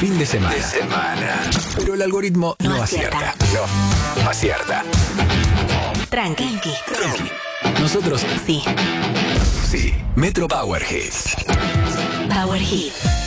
fin de semana. Pero el algoritmo no acierta. No acierta. Tranqui. Nosotros Sí. sí. Metro Power Hits. Power Hit.